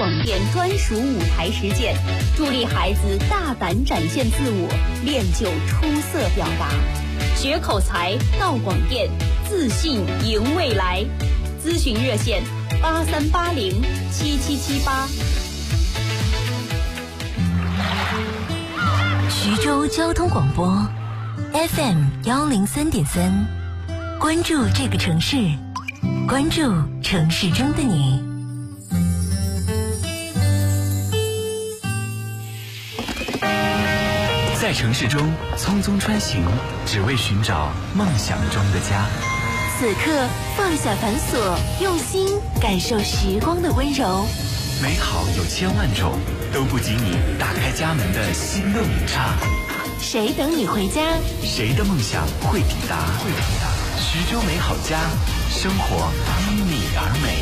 广电专属舞台实践，助力孩子大胆展现自我，练就出色表达。学口才到广电，自信赢未来。咨询热线83807778。 徐州交通广播 FM103.3，关注这个城市，关注城市中的你。 在城市中匆匆穿行，只为寻找梦想中的家。 此刻放下繁琐，用心感受时光的温柔。 美好有千万种，都不及你打开家门的心动一刹。 谁等你回家？ 谁的梦想会抵达？徐州美好家，生活因你而美。